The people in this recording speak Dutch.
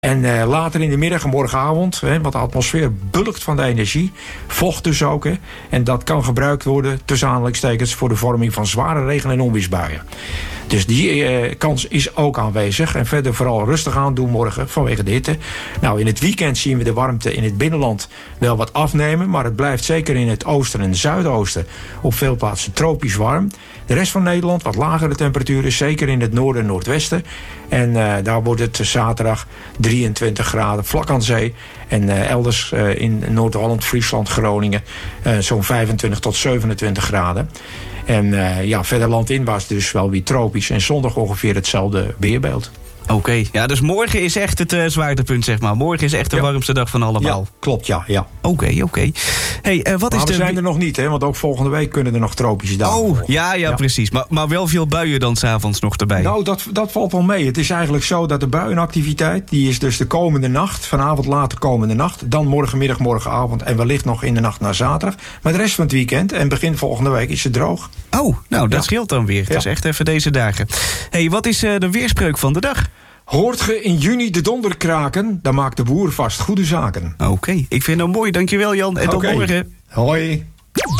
En later in de middag en morgenavond, want de atmosfeer bulkt van de energie. Vocht dus ook. En dat kan gebruikt worden, tussen aanhalingstekens, voor de vorming van zware regen- en onweersbuien. Dus die kans is ook aanwezig. En verder vooral rustig aan doen morgen vanwege de hitte. Nou, in het weekend zien we de warmte in het binnenland wel wat afnemen. Maar het blijft zeker in het oosten en zuidoosten op veel plaatsen tropisch warm. De rest van Nederland wat lagere temperaturen, zeker in het noorden en noordwesten. En daar wordt het zaterdag 23 graden vlak aan zee. En elders in Noord-Holland, Friesland, Groningen zo'n 25 tot 27 graden. En verder landinwaarts dus wel weer tropisch. En zondag ongeveer hetzelfde weerbeeld. Oké, ja, dus morgen is echt het zwaartepunt, zeg maar. Morgen is echt de warmste dag van allemaal. Ja, klopt, ja. Oké. Hey, wat maar is we zijn er nog niet, want ook volgende week kunnen er nog tropische dagen worden. Ja, precies. Maar wel veel buien dan 's avonds nog erbij. Nou, dat valt wel mee. Het is eigenlijk zo dat de buienactiviteit, die is dus de komende nacht, vanavond laat de komende nacht, dan morgenmiddag, morgenavond en wellicht nog in de nacht naar zaterdag. Maar de rest van het weekend en begin volgende week is het droog. Oh, nou, dat scheelt dan weer. Het is echt even deze dagen. Hey, wat is de weerspreuk van de dag? Hoort ge in juni de donder kraken, dan maakt de boer vast goede zaken. Oké, ik vind het mooi. Dankjewel, Jan. En tot morgen. Hoi.